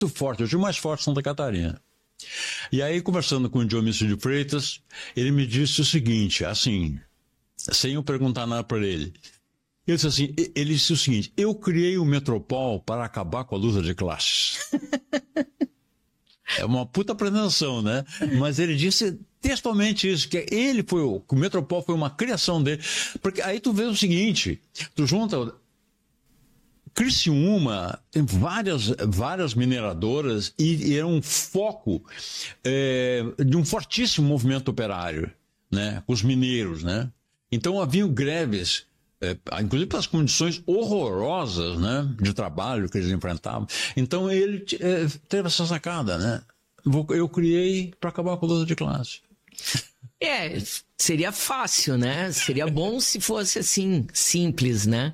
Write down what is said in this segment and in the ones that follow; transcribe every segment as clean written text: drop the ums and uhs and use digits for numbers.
forte, hoje é o mais forte de Santa Catarina. E aí, conversando com o Dionísio de Freitas, ele me disse o seguinte, assim, sem eu perguntar nada para ele. Ele disse o seguinte, eu criei o Metropol para acabar com a luta de classes. É uma puta pretensão, né? Mas ele disse textualmente isso, que o Metropol foi uma criação dele. Porque aí tu vê o seguinte, tu junta... Criciúma tem várias mineradoras e era um foco de um fortíssimo movimento operário, né? Os mineiros, né? Então haviam greves, inclusive pelas condições horrorosas, né? De trabalho que eles enfrentavam. Então ele teve essa sacada, né? Eu criei para acabar com a luta de classe. Seria fácil, né? Seria bom se fosse assim, simples, né?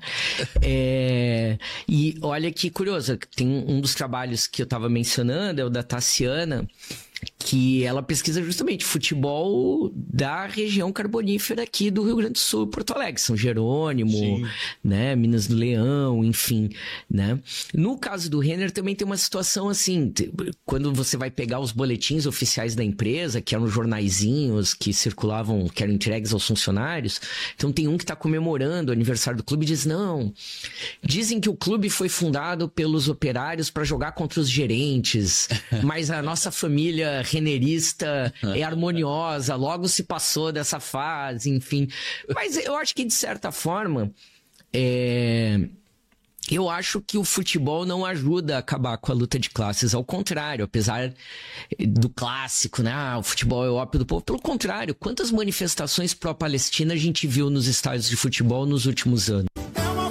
E olha que curioso, tem um dos trabalhos que eu estava mencionando, é o da Tassiana, que ela pesquisa justamente futebol da região carbonífera aqui do Rio Grande do Sul, Porto Alegre, São Jerônimo, né, Minas do Leão, enfim, né? No caso do Renner também tem uma situação assim, quando você vai pegar os boletins oficiais da empresa, que eram jornaizinhos que circulavam, que eram entregues aos funcionários, então tem um que está comemorando o aniversário do clube e diz, não, dizem que o clube foi fundado pelos operários para jogar contra os gerentes, mas a nossa família rennerista é harmoniosa, logo se passou dessa fase, enfim. Mas eu acho que, de certa forma, eu acho que o futebol não ajuda a acabar com a luta de classes. Ao contrário, apesar do clássico, né? O futebol é o ópio do povo. Pelo contrário, quantas manifestações pró-Palestina a gente viu nos estádios de futebol nos últimos anos?